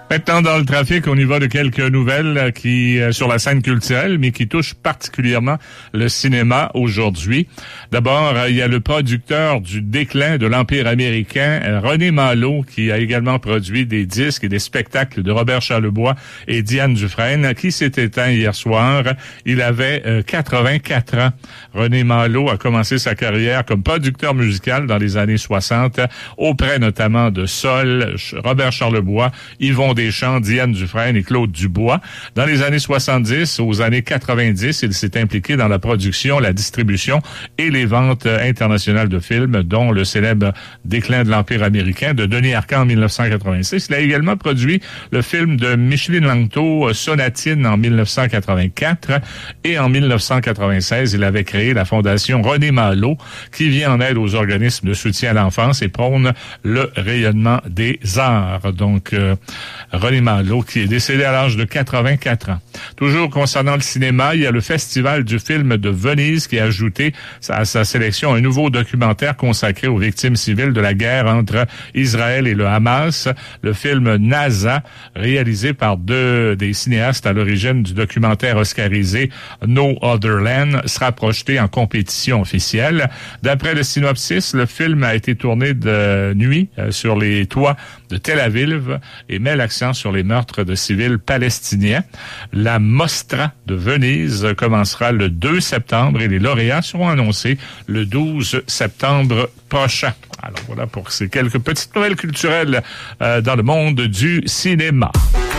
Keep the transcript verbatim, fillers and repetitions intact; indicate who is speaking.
Speaker 1: Maintenant, dans le trafic, on y va de quelques nouvelles qui euh, sur la scène culturelle, mais qui touchent particulièrement le cinéma aujourd'hui. D'abord, il y a le producteur du déclin de l'Empire américain, René Malo, qui a également produit des disques et des spectacles de Robert Charlebois et Diane Dufresne, qui s'est éteint hier soir. Il avait euh, quatre-vingt-quatre ans. René Malo a commencé sa carrière comme producteur musical dans les années soixante, auprès notamment de Sol, Robert Charlebois, Yvon Deschamps, Diane Dufresne et Claude Dubois. Dans les années soixante-dix, aux années quatre-vingt-dix, il s'est impliqué dans la production, la distribution et les ventes internationales de films, dont le célèbre Déclin de l'Empire américain de Denis Arcand en mille neuf cent quatre-vingt-six. Il a également produit le film de Micheline Langto, Sonatine, en mille neuf cent quatre-vingt-quatre. Et en mille neuf cent quatre-vingt-seize, il avait créé la Fondation René Malo, qui vient en aide aux organismes de soutien à l'enfance et prône le rayonnement des arts. Donc, euh, René Malo, qui est décédé à l'âge de quatre-vingt-quatre ans. Toujours concernant le cinéma, il y a le Festival du film de Venise qui a ajouté à sa sélection un nouveau documentaire consacré aux victimes civiles de la guerre entre Israël et le Hamas. Le film NASA, réalisé par deux des cinéastes à l'origine du documentaire oscarisé No Other Land, sera projeté en compétition officielle. D'après le synopsis, le film a été tourné de nuit euh, sur les toits de Tel Aviv et met l'accent sur les meurtres de civils palestiniens. La Mostra de Venise commencera le deux septembre et les lauréats seront annoncés le douze septembre prochain. Alors voilà pour ces quelques petites nouvelles culturelles euh, dans le monde du cinéma.